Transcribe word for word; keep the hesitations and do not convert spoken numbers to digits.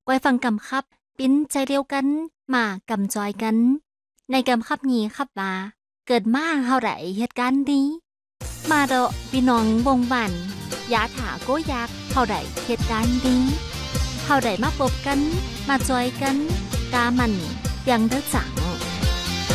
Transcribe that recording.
ไว้ฟังกำคับปิ้นใจเดียวกันมากำจอยกัน ในกำคับนี้ครับว่าเกิดมาเฮาไหรเหตุการณ์นี้มาเดาะพี่น้องวงบันยาถาโกยากเฮาไหรเหตุการณ์นี้เฮาไหรมาพบกันมาจอยกันกามันเปียงเด้อจัง